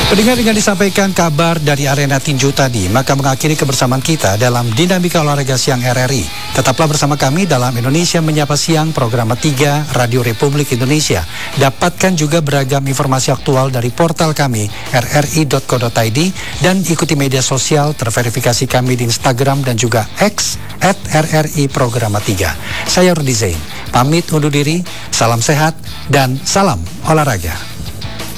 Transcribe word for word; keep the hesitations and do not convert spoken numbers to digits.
Pendengar, dengan disampaikan kabar dari arena tinju tadi, maka mengakhiri kebersamaan kita dalam Dinamika Olahraga Siang R R I. Tetaplah bersama kami dalam Indonesia Menyapa Siang, program tiga Radio Republik Indonesia. Dapatkan juga beragam informasi aktual dari portal kami r r i dot co dot i d dan ikuti media sosial terverifikasi kami di Instagram dan juga X at R R I Programa tiga. Saya Rudi Zain, pamit undur diri, salam sehat dan salam olahraga.